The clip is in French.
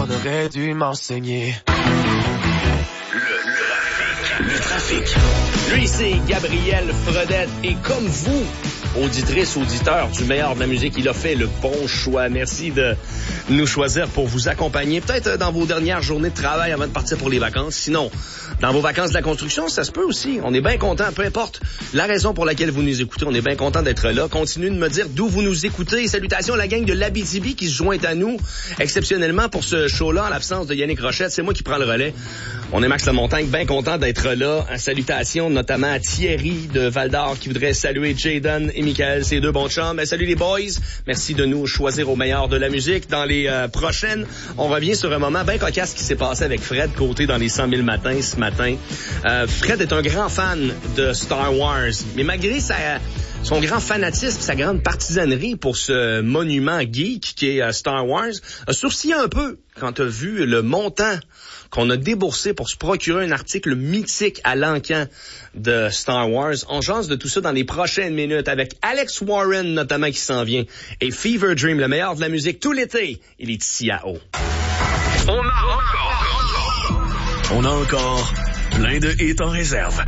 on aurait dû m'enseigner. Le trafic. Lui, c'est Gabriel Fredette. Et comme vous, auditrice, auditeur du meilleur de la musique, il a fait le bon choix. Merci de nous choisir pour vous accompagner. Peut-être dans vos dernières journées de travail avant de partir pour les vacances. Sinon, dans vos vacances de la construction, ça se peut aussi. On est bien content, peu importe la raison pour laquelle vous nous écoutez. On est bien content d'être là. Continuez de me dire d'où vous nous écoutez. Salutations à la gang de l'Abitibi qui se joint à nous exceptionnellement pour ce show-là, en l'absence de Yannick Rochette. C'est moi qui prends le relais. On est Max Lamontagne, bien content d'être là. Salutations notamment à Thierry de Val-d'Or qui voudrait saluer Jayden et Michael, ces deux bons chums. Salut les boys. Merci de nous choisir au meilleur de la musique. Dans les prochaines, on revient sur un moment bien cocasse qui s'est passé avec Fred Côté dans les 100 000 matins ce matin. Fred est un grand fan de Star Wars, mais malgré son grand fanatisme, sa grande partisanerie pour ce monument geek qui est Star Wars, a sourcillé un peu quand a vu le montant qu'on a déboursé pour se procurer un article mythique à l'encan de Star Wars. On jase de tout ça dans les prochaines minutes avec Alex Warren notamment qui s'en vient et Fever Dream, le meilleur de la musique tout l'été. Il est ici à haut. On a encore plein de hits en réserve.